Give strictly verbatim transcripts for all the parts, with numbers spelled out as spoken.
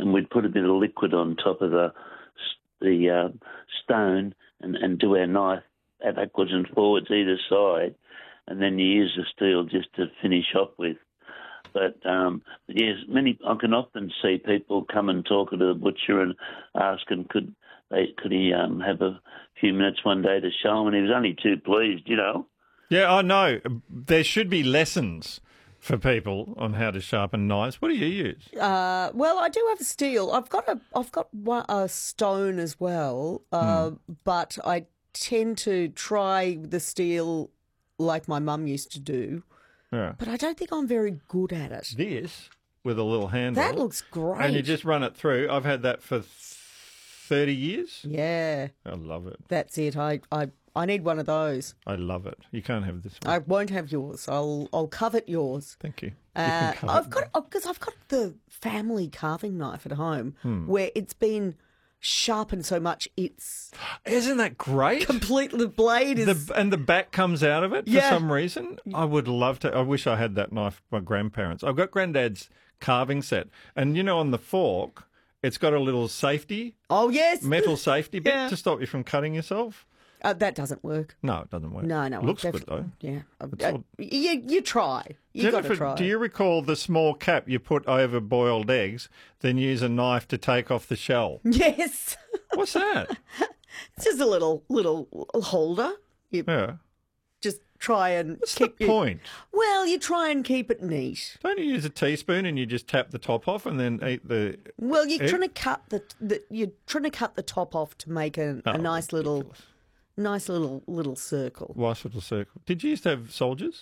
and we'd put a bit of liquid on top of the the uh, stone and, and do our knife backwards and forwards either side, and then you use the steel just to finish off with. But um, yes, many I can often see people come and talk to the butcher and ask him could they could he um, have a few minutes one day to show him, and he was only too pleased, you know. Yeah, I know. There should be lessons for people on how to sharpen knives. What do you use? Uh, well, I do have a steel. I've got a I've got one, a stone as well, uh, Hmm. but I tend to try the steel like my mum used to do. Yeah. But I don't think I'm very good at it. This with a little handle. That looks great. And you just run it through. I've had that for thirty years. Yeah, I love it. that's it. I, I, I need one of those. I love it. You can't have this one. I won't have yours. I'll I'll covet yours. Thank you. You Uh, can cover I've it. got because I've got the family carving knife at home Hmm. where it's been sharpened so much it's Isn't that great? completely the blade is The, and the back comes out of it for Yeah. some reason. I would love to. I wish I had that knife from my grandparents. I've got Granddad's carving set. And, you know, on the fork, it's got a little safety, oh yes metal safety bit Yeah. to stop you from cutting yourself. uh, that doesn't work. No, it doesn't work. No, no, Looks I've good, def- though. Yeah, It's Uh, all- you you try. You got to Jennifer, try. do you recall the small cap you put over boiled eggs, then use a knife to take off the shell? Yes, What's that? it's just a little little holder. You Yeah. just try and What's keep the your- point? Well, you try and keep it neat. Don't you use a teaspoon and you just tap the top off and then eat the... Well, you're egg? trying to cut the, the you're trying to cut the top off to make a, Oh, a nice little ridiculous. nice little little circle. Nice little circle. Did you used to have soldiers?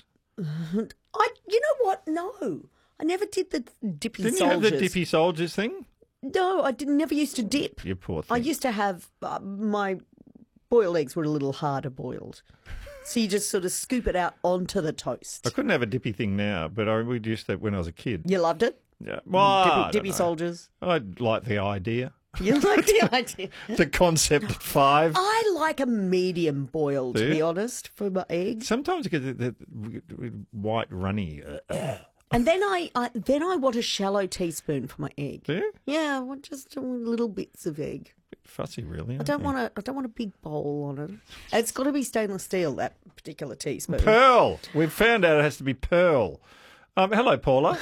I you know what? No. I never did the dippy Didn't soldiers. you have the dippy soldiers thing? No, I did, never used to dip. You poor I thing. used to have uh, my boiled eggs were a little harder boiled. So you just sort of scoop it out onto the toast. I couldn't have a dippy thing now, but I would used to when I was a kid. You loved it? Yeah. Well, I dippy don't dippy know. soldiers. I like the idea. You like the idea? The concept at five. I like a medium boil, to Do be you? honest, for my eggs. Sometimes it gets the, the white runny. Uh, And then I, I then I want a shallow teaspoon for my egg. do you? Yeah, I want just little bits of egg. Fussy, really. I don't want a I don't want a big bowl on it. It's got to be stainless steel, that particular teaspoon. Pearl. We've found out it has to be pearl. Um, hello, Paula.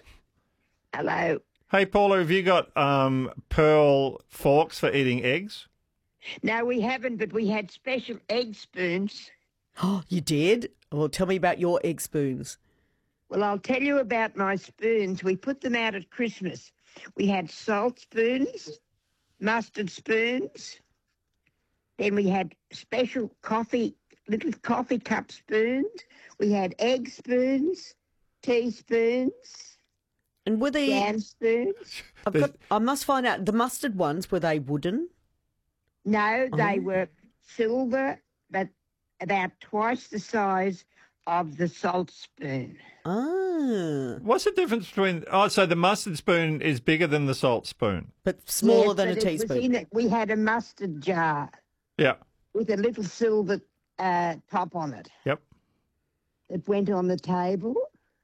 Hello. Hey, Paula, have you got um, pearl forks for eating eggs? No, we haven't, but we had special egg spoons. Oh, you did? Well, tell me about your egg spoons. Well, I'll tell you about my spoons. We put them out at Christmas. We had salt spoons, mustard spoons. Then we had special coffee, little coffee cup spoons. We had egg spoons, teaspoons, And were they? jam spoons. I've got, I must find out. The mustard ones, were they wooden? No, they Oh. were silver, but about twice the size of the salt spoon. Ah, What's the difference between... Oh, so the mustard spoon is bigger than the salt spoon. but smaller Yes, than a but it was teaspoon. in it- We had a mustard jar Yeah. with a little silver uh, top on it. Yep. It went on the table.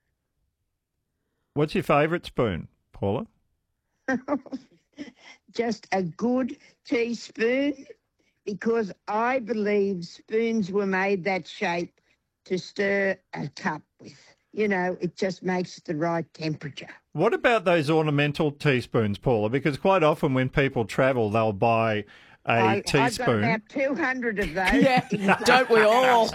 What's your favourite spoon, Paula? Just a good teaspoon, because I believe spoons were made that shape to stir a cup with. You know, it just makes it the right temperature. What about those ornamental teaspoons, Paula? Because quite often when people travel, they'll buy a I, I've got teaspoon. about two hundred of those. Yeah, don't we all?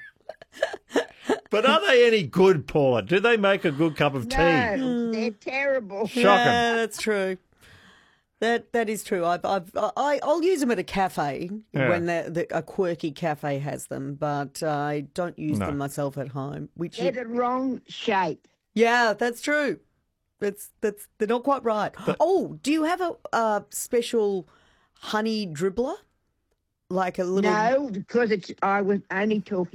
But are they any good, Paula? Do they make a good cup of tea? No, they're terrible. Shocking. Yeah, that's true. That that is true. I've, I've I I'll use them at a cafe Yeah. when the, the, a quirky cafe has them, but I don't use No. them myself at home. Which They're the wrong shape. yeah, that's true. That's that's they're not quite right. Oh, do you have a, a special honey dribbler, like a little? No, because it's I was only talking